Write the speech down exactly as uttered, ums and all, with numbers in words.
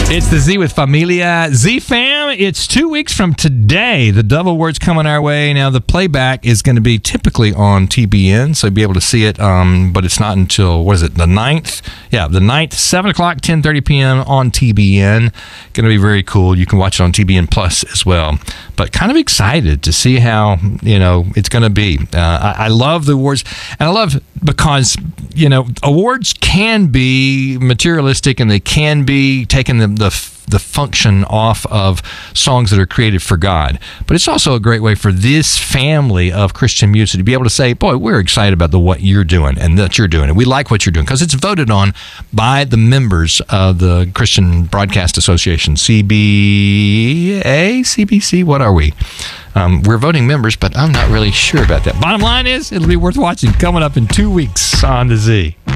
It's the Z with Familia. Z fam, it's two weeks from today. The Dove Awards coming our way. Now, the playback is going to be typically on T B N, so you'll be able to see it, um, but it's not until, what is it, the ninth? Yeah, the ninth, seven o'clock, ten thirty p.m. on T B N. Going to be very cool. You can watch it on T B N Plus as well. But kind of excited to see how, you know, it's going to be. Uh, I, I love the awards, and I love because, you know, awards can be materialistic and they can be taking the, the the function off of songs that are created for God. But it's also a great way for this family of Christian music to be able to say, boy, we're excited about the what you're doing and that you're doing, and we like what you're doing, because it's voted on by the members of the Christian Broadcast Association, C B A, C B C, what are we? Um, we're voting members, but I'm not really sure about that. Bottom line is, it'll be worth watching coming up in two weeks on the Z.